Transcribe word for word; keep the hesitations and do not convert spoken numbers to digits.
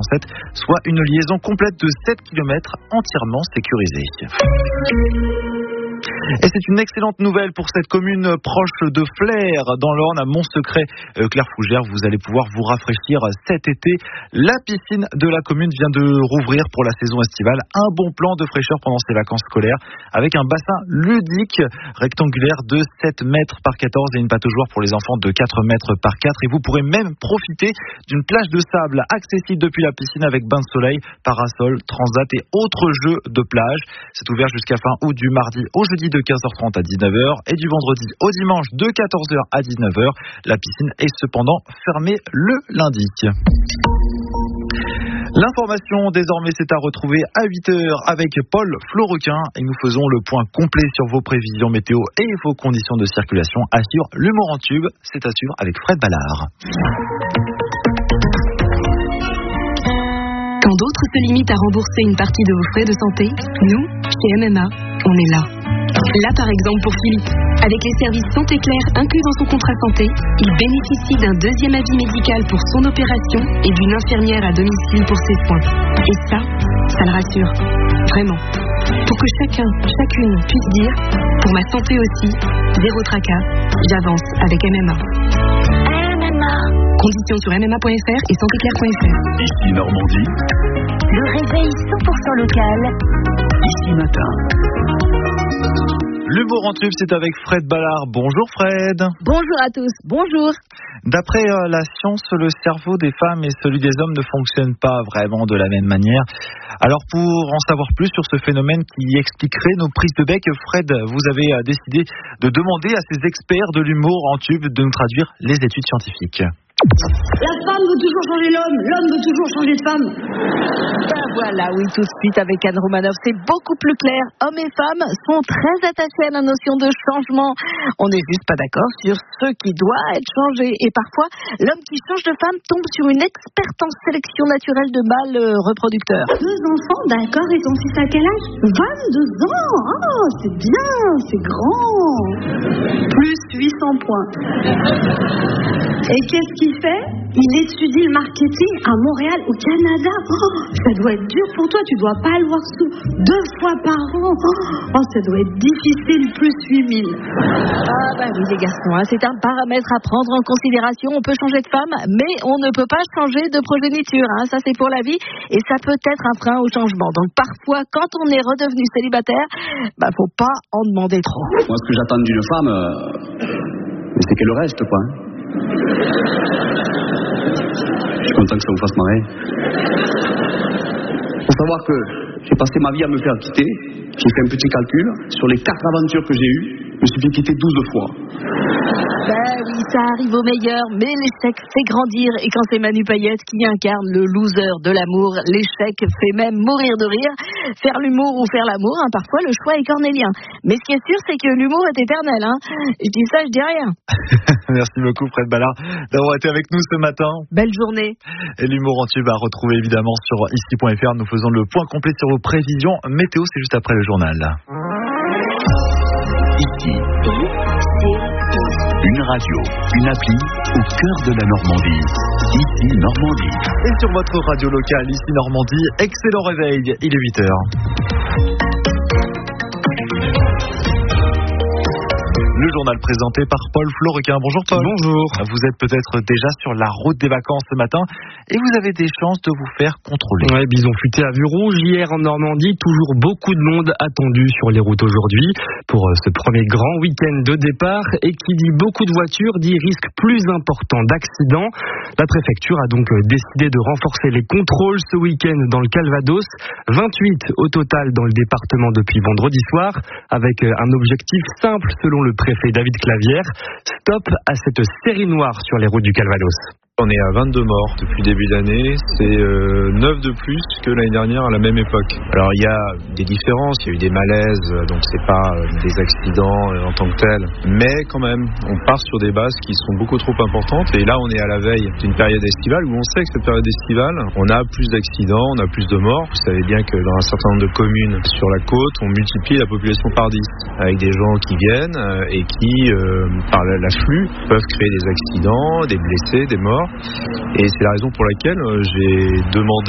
cent sept, soit une liaison complète de sept kilomètres entièrement sécurisée. Et c'est une excellente nouvelle pour cette commune proche de Flers, dans l'Orne, à Montsecret, euh, Clairefougère. Vous allez pouvoir vous rafraîchir cet été. La piscine de la commune vient de rouvrir pour la saison estivale. Un bon plan de fraîcheur pendant ses vacances scolaires, avec un bassin ludique rectangulaire de sept mètres par quatorze et une pataugeoire pour les enfants de quatre mètres par quatre. Et vous pourrez même profiter d'une plage de sable accessible depuis la piscine avec bain de soleil, parasol, transat et autres jeux de plage. C'est ouvert jusqu'à fin août, du mardi au jeudi de quinze heures trente à dix-neuf heures et du vendredi au dimanche de quatorze heures à dix-neuf heures. La piscine est cependant fermée le lundi. L'information désormais c'est à retrouver à huit heures avec Paul Florequin et nous faisons le point complet sur vos prévisions météo et vos conditions de circulation. Assure l'humour en tube, c'est à suivre avec Fred Ballard. Quand d'autres se limitent à rembourser une partie de vos frais de santé, nous, chez M M A, on est là. Là, par exemple, pour Philippe. Avec les services Santé Claire inclus dans son contrat santé, il bénéficie d'un deuxième avis médical pour son opération et d'une infirmière à domicile pour ses soins. Et ça, ça le rassure. Vraiment. Pour que chacun, chacune puisse dire, pour ma santé aussi, zéro tracas, j'avance avec M M A. M M A. Conditions sur m m a point f r et santé claire point f r. Ici Normandie. Le réveil cent pour cent local. Ici matin. L'humour en tube, c'est avec Fred Ballard. Bonjour Fred. Bonjour à tous, bonjour. D'après euh, la science, le cerveau des femmes et celui des hommes ne fonctionnent pas vraiment de la même manière. Alors pour en savoir plus sur ce phénomène qui expliquerait nos prises de bec, Fred, vous avez euh, décidé de demander à ces experts de l'humour en tube de nous traduire les études scientifiques. La femme veut toujours changer l'homme, l'homme veut toujours changer de femme. Ben voilà, oui, tout de suite avec Anne Romanoff, c'est beaucoup plus clair. Hommes et femmes sont très attachés à la notion de changement. On n'est juste pas d'accord sur ce qui doit être changé. Et parfois, l'homme qui change de femme tombe sur une experte en sélection naturelle de mâles reproducteurs. Deux enfants, d'accord, et ton fils à quel âge? vingt-deux ans. Oh, c'est bien, c'est grand. Plus huit cents points. Et qu'est-ce qu'il fait? Il étudie le marketing à Montréal, au Canada. Oh, ça doit être dur pour toi, tu dois pas le voir sous deux fois par an. Oh, ça doit être difficile, plus huit mille. Ah bah oui les garçons, hein, c'est un paramètre à prendre en considération. On peut changer de femme, mais on ne peut pas changer de progéniture. Hein. Ça c'est pour la vie et ça peut être un frein au changement. Donc parfois, quand on est redevenu célibataire, bah faut pas en demander trop. Moi ce que j'attends d'une femme, euh, c'est qu'elle reste quoi. Je suis content que ça vous fasse marrer. Faut savoir que j'ai passé ma vie à me faire quitter. J'ai fait un petit calcul. Sur les quatre aventures que j'ai eues, je me suis fait quitter douze fois. Ben oui, ça arrive au meilleur, mais l'échec fait grandir. Et quand c'est Manu Payette qui incarne le loser de l'amour, l'échec fait même mourir de rire. Faire l'humour ou faire l'amour, hein, parfois le choix est cornélien. Mais ce qui est sûr, c'est que l'humour est éternel. Hein. Je dis ça, je dis rien. Merci beaucoup Fred Ballard d'avoir été avec nous ce matin. Belle journée. Et l'humour en tube à retrouver évidemment sur ici point f r. Nous faisons le point complet sur vos prévisions météo, c'est juste après le journal. Ici. Une radio, une appli au cœur de la Normandie. Ici Normandie. Et sur votre radio locale, ici Normandie, excellent réveil, il est huit heures. Le journal présenté par Paul Florequin. Bonjour Paul. Bonjour. Vous êtes peut-être déjà sur la route des vacances ce matin et vous avez des chances de vous faire contrôler. Ouais, bison futé à vue rouge hier en Normandie. Toujours beaucoup de monde attendu sur les routes aujourd'hui pour ce premier grand week-end de départ. Et qui dit beaucoup de voitures dit risque plus important d'accidents. La préfecture a donc décidé de renforcer les contrôles ce week-end dans le Calvados. vingt-huit au total dans le département depuis vendredi soir, avec un objectif simple selon le préfet David Clavière. Stop à cette série noire sur les routes du Calvados. On est à vingt-deux morts depuis le début d'année, c'est euh, neuf de plus que l'année dernière à la même époque. Alors il y a des différences, il y a eu des malaises, donc c'est pas euh, des accidents euh, en tant que tels, mais quand même, on part sur des bases qui sont beaucoup trop importantes et là on est à la veille d'une période estivale où on sait que cette période estivale, on a plus d'accidents, on a plus de morts. Vous savez bien que dans un certain nombre de communes sur la côte, on multiplie la population par dix, avec des gens qui viennent euh, et qui, euh, par l'afflux, peuvent créer des accidents, des blessés, des morts. Et c'est la raison pour laquelle j'ai demandé